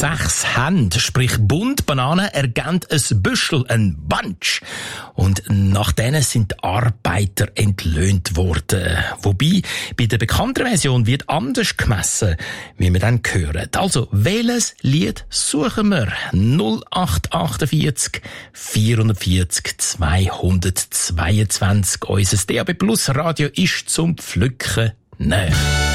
6 Hände, sprich Bund Bananen, ergeben ein Büschel, ein Bunch. Und nach denen sind die Arbeiter entlöhnt worden. Wobei, bei der bekannten Version wird anders gemessen, wie wir dann hören. Also, welches Lied suchen wir? 0848 440 222. Unser DAB Plus Radio ist zum Pflücken näher.